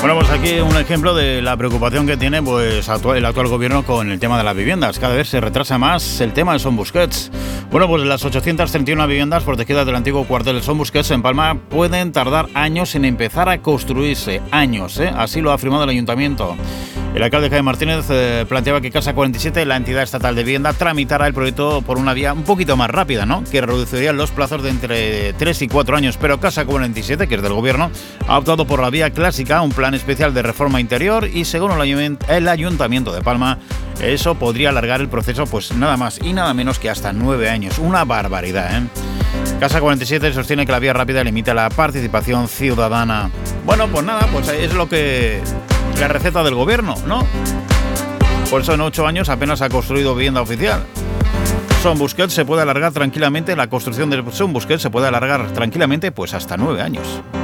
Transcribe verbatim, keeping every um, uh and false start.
Bueno, pues aquí un ejemplo de la preocupación que tiene pues el actual gobierno con el tema de las viviendas. Cada vez se retrasa más el tema de Son Busquets. Bueno, pues las ochocientas treinta y una viviendas protegidas del antiguo cuartel de Son Busquets en Palma pueden tardar años en empezar a construirse. Años, ¿eh? Así lo ha afirmado el ayuntamiento. El alcalde Jaime Martínez eh, planteaba que Casa cuarenta y siete, la entidad estatal de vivienda, tramitara el proyecto por una vía un poquito más rápida, ¿no? Que reduciría los plazos de entre tres y cuatro años. Pero Casa cuarenta y siete, que es del gobierno, ha optado por la vía clásica, un plan especial de reforma interior, y según el ayuntamiento de Palma, eso podría alargar el proceso pues nada más y nada menos que hasta nueve años. Una barbaridad, ¿eh? Casa cuarenta y siete sostiene que la vía rápida limita la participación ciudadana. Bueno, pues nada, pues es lo que... la receta del gobierno, ¿no? Por eso en ocho años apenas ha construido vivienda oficial. Son Busquets se puede alargar tranquilamente, la construcción de Son Busquets se puede alargar tranquilamente pues hasta nueve años.